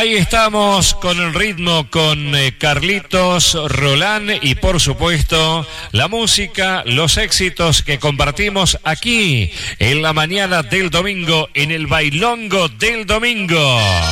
Ahí estamos con el ritmo, con Carlitos, Roland y por supuesto la música, los éxitos que compartimos aquí en la mañana del domingo, en el bailongo del domingo.